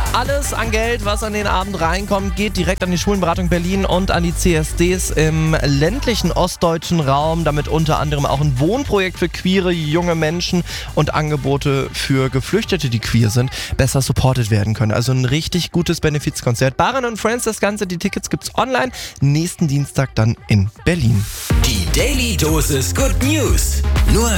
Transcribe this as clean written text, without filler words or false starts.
Alles an Geld, was an den Abend reinkommt, geht direkt an die Schwulenberatung Berlin und an die CSDs im ländlichen ostdeutschen Raum. Damit unter anderem auch ein Wohnprojekt für queere junge Menschen und Angebote für Geflüchtete, die queer sind, besser supported werden können. Also ein richtig gutes Benefizkonzert. Baran & Friends, das Ganze, die Tickets gibt's online. Nächsten Dienstag dann in Berlin. Die Daily Dosis Good News. Nur